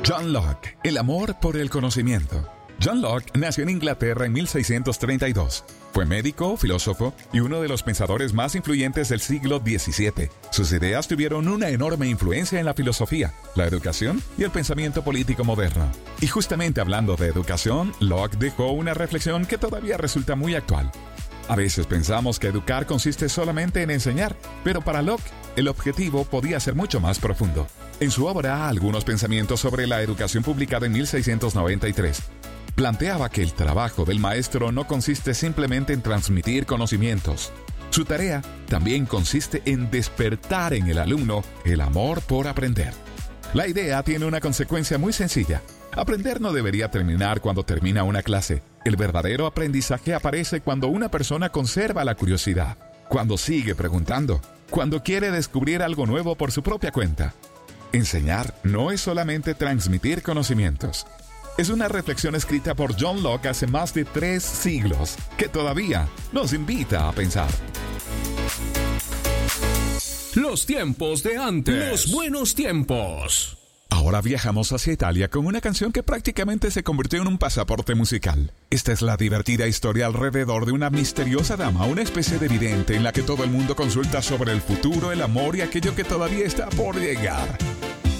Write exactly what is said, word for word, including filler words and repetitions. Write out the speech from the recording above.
John Locke, el amor por el conocimiento. John Locke nació en Inglaterra en mil seiscientos treinta y dos. Fue médico, filósofo y uno de los pensadores más influyentes del siglo diecisiete. Sus ideas tuvieron una enorme influencia en la filosofía, la educación y el pensamiento político moderno. Y justamente hablando de educación, Locke dejó una reflexión que todavía resulta muy actual. A veces pensamos que educar consiste solamente en enseñar, pero para Locke, el objetivo podía ser mucho más profundo. En su obra, Algunos pensamientos sobre la educación, publicada en mil seiscientos noventa y tres, planteaba que el trabajo del maestro no consiste simplemente en transmitir conocimientos. Su tarea también consiste en despertar en el alumno el amor por aprender. La idea tiene una consecuencia muy sencilla. Aprender no debería terminar cuando termina una clase. El verdadero aprendizaje aparece cuando una persona conserva la curiosidad, cuando sigue preguntando, cuando quiere descubrir algo nuevo por su propia cuenta. Enseñar no es solamente transmitir conocimientos. Es una reflexión escrita por John Locke hace más de tres siglos, que todavía nos invita a pensar. Los tiempos de antes. Los buenos tiempos. Ahora viajamos hacia Italia con una canción que prácticamente se convirtió en un pasaporte musical. Esta es la divertida historia alrededor de una misteriosa dama, una especie de vidente en la que todo el mundo consulta sobre el futuro, el amor y aquello que todavía está por llegar.